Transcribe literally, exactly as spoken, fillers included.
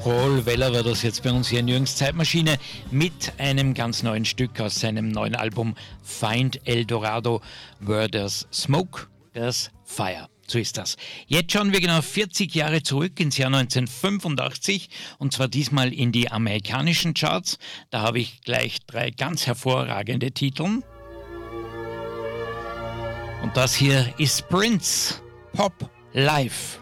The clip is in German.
Paul Weller war das jetzt bei uns hier in Jürgens Zeitmaschine mit einem ganz neuen Stück aus seinem neuen Album Find El Dorado, Where There's Smoke, There's Fire. So ist das. Jetzt schauen wir genau vierzig Jahre zurück ins Jahr neunzehnhundertfünfundachtzig und zwar diesmal in die amerikanischen Charts. Da habe ich gleich drei ganz hervorragende Titel. Und das hier ist Prince, Pop Life.